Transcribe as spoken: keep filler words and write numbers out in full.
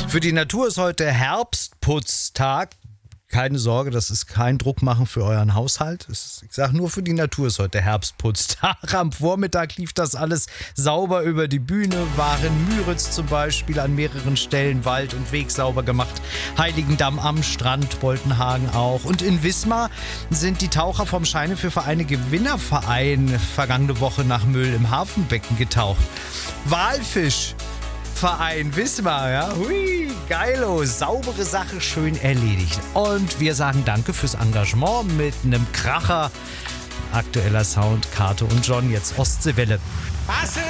Für die Natur ist heute Herbstputztag. Keine Sorge, das ist kein Druck machen für euren Haushalt. Ist, ich sage nur, für die Natur ist heute Herbstputztag. Am Vormittag lief das alles sauber über die Bühne. War in Müritz zum Beispiel an mehreren Stellen Wald und Weg sauber gemacht. Heiligendamm am Strand, Boltenhagen auch. Und in Wismar sind die Taucher vom Scheine für Vereine Gewinnerverein vergangene Woche nach Müll im Hafenbecken getaucht. Walfisch. Verein Wismar, ja. Hui, geilo, saubere Sache, schön erledigt. Und wir sagen danke fürs Engagement mit einem Kracher. Aktueller Sound, Karte und John, jetzt Ostseewelle.